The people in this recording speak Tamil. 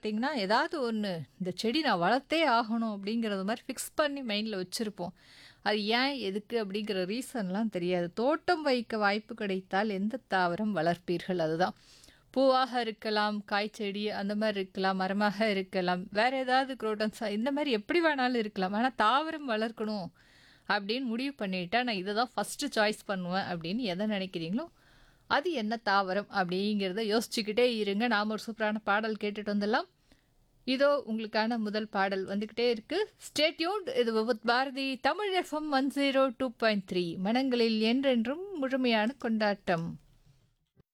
பார்த்தீங்கன்னா, ஏதாவது ஒண்ணு இந்த செடி நான் வளர்த்தே ஆகணும் அப்படிங்கிறது மாரி ஃபிக்ஸ் பண்ணி மைண்ட்ல வச்சிருப்போம். அது ஏன், எதுக்கு அப்படிங்கிற ரீசன்லாம் தெரியாது. தோட்டம் வைக்க வாய்ப்பு கிடைத்தால் எந்த தாவரம் வளர்ப்பீர்கள்? அதுதான். பூவாக இருக்கலாம், காய்ச்செடி அந்த மாரி இருக்கலாம், மரமாக இருக்கலாம், வேற ஏதாவது குரோட்டன்ஸா இந்த மாரி எப்படி வேணாலும் இருக்கலாம். ஆனா தாவரம் வளர்க்கணும் அப்படின்னு முடிவு பண்ணிட்டா, நான் இத தான் ஃபர்ஸ்ட்டு சாய்ஸ் பண்ணுவேன் அப்படின்னு எத நினைக்கிறீங்களோ, அது என்ன தாவரம் அப்படிங்கிறத யோசிச்சுக்கிட்டே இருங்க. நாம ஒரு சூப்பரான பாடல் கேட்டுட்டு வந்துடலாம். இதோ உங்களுக்கான முதல் பாடல் வந்துகிட்டே இருக்கு. Stay tuned. இது விவித் பாரதி தமிழ் எஃப்எம் 102.3 மனங்களில் என்றென்றும் முழுமையான கொண்டாட்டம்.